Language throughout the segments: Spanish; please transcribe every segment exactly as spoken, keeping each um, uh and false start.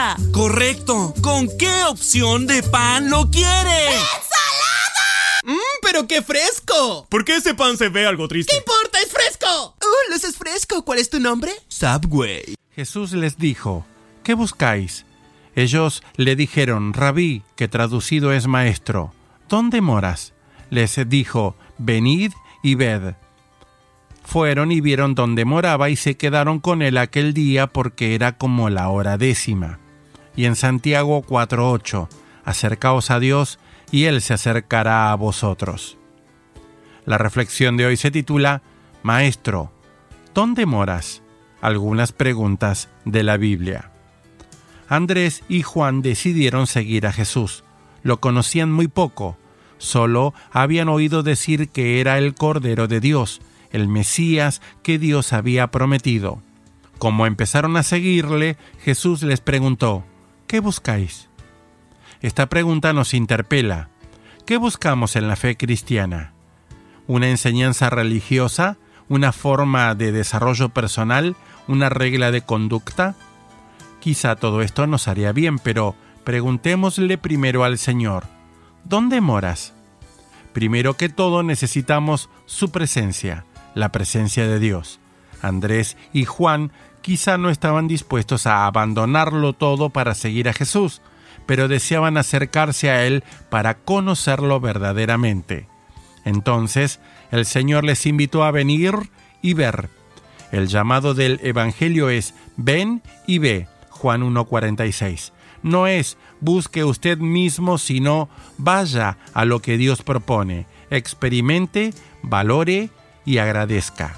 ensalada. ¡Correcto! ¿Con qué opción de pan lo quiere? ¡Ensalada! ¡Mmm, pero qué fresco! ¿Por qué ese pan se ve algo triste? ¿Qué importa? ¡Es fresco! ¡Uh, Luz es fresco! ¿Cuál es tu nombre? Subway. Jesús les dijo: ¿qué buscáis? Ellos le dijeron: Rabí, que traducido es maestro, ¿dónde moras? Les dijo: venid y ved. Fueron y vieron dónde moraba y se quedaron con él aquel día, porque era como la hora décima. Y en Santiago cuatro ocho, acercaos a Dios y Él se acercará a vosotros. La reflexión de hoy se titula: Maestro, ¿dónde moras? Algunas preguntas de la Biblia. Andrés y Juan decidieron seguir a Jesús. Lo conocían muy poco, solo habían oído decir que era el Cordero de Dios, el Mesías que Dios había prometido. Como empezaron a seguirle, Jesús les preguntó: ¿qué buscáis? Esta pregunta nos interpela. ¿Qué buscamos en la fe cristiana? ¿Una enseñanza religiosa? ¿Una forma de desarrollo personal? ¿Una regla de conducta? Quizá todo esto nos haría bien, pero preguntémosle primero al Señor: ¿dónde moras? Primero que todo necesitamos su presencia, la presencia de Dios. Andrés y Juan quizá no estaban dispuestos a abandonarlo todo para seguir a Jesús, pero deseaban acercarse a Él para conocerlo verdaderamente. Entonces, el Señor les invitó a venir y ver. El llamado del Evangelio es: ven y ve, Juan uno cuarenta y seis. No es busque usted mismo, sino vaya a lo que Dios propone, experimente, valore y agradezca.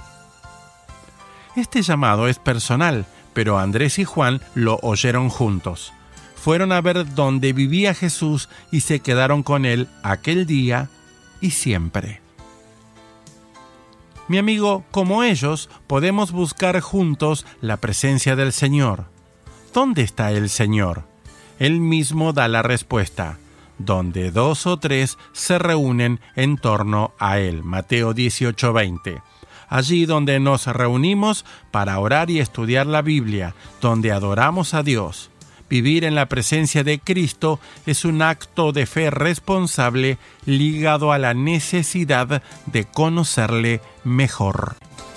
Este llamado es personal, pero Andrés y Juan lo oyeron juntos. Fueron a ver dónde vivía Jesús y se quedaron con él aquel día y siempre. Mi amigo, como ellos, podemos buscar juntos la presencia del Señor. ¿Dónde está el Señor? Él mismo da la respuesta: donde dos o tres se reúnen en torno a Él. Mateo dieciocho veinte. Allí donde nos reunimos para orar y estudiar la Biblia, donde adoramos a Dios. Vivir en la presencia de Cristo es un acto de fe responsable ligado a la necesidad de conocerle mejor.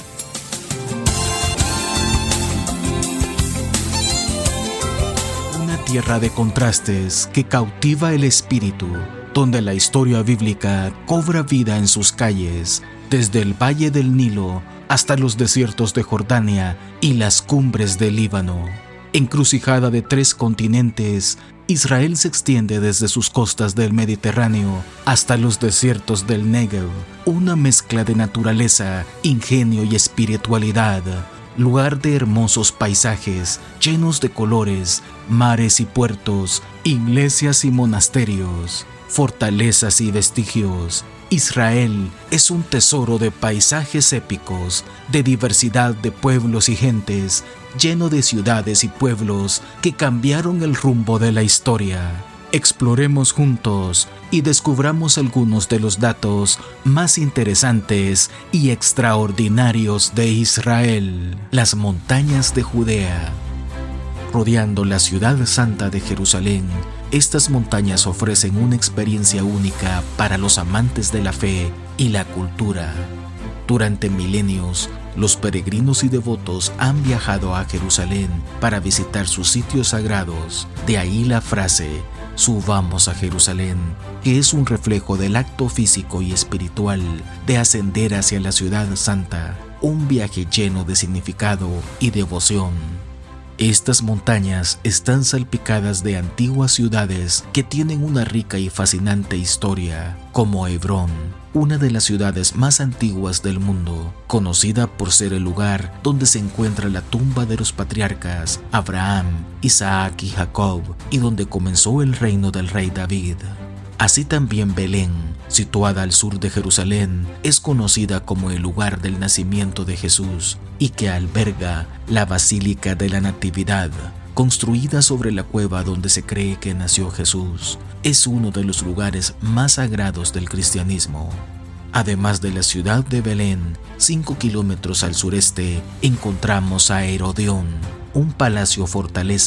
Una tierra de contrastes que cautiva el espíritu, donde la historia bíblica cobra vida en sus calles, desde el valle del Nilo hasta los desiertos de Jordania y las cumbres del Líbano. Encrucijada de tres continentes, Israel se extiende desde sus costas del Mediterráneo hasta los desiertos del Negev, una mezcla de naturaleza, ingenio y espiritualidad, lugar de hermosos paisajes llenos de colores, mares y puertos, iglesias y monasterios, fortalezas y vestigios. Israel es un tesoro de paisajes épicos, de diversidad de pueblos y gentes, lleno de ciudades y pueblos que cambiaron el rumbo de la historia. Exploremos juntos y descubramos algunos de los datos más interesantes y extraordinarios de Israel. Las montañas de Judea. Rodeando la ciudad santa de Jerusalén, estas montañas ofrecen una experiencia única para los amantes de la fe y la cultura. Durante milenios, los peregrinos y devotos han viajado a Jerusalén para visitar sus sitios sagrados. De ahí la frase: subamos a Jerusalén, que es un reflejo del acto físico y espiritual de ascender hacia la ciudad santa, un viaje lleno de significado y devoción. Estas montañas están salpicadas de antiguas ciudades que tienen una rica y fascinante historia, como Hebrón, una de las ciudades más antiguas del mundo, conocida por ser el lugar donde se encuentra la tumba de los patriarcas Abraham, Isaac y Jacob, y donde comenzó el reino del rey David. Así también Belén, situada al sur de Jerusalén, es conocida como el lugar del nacimiento de Jesús y que alberga la Basílica de la Natividad, construida sobre la cueva donde se cree que nació Jesús. Es uno de los lugares más sagrados del cristianismo. Además de la ciudad de Belén, cinco kilómetros al sureste, encontramos a Herodión, un palacio fortaleza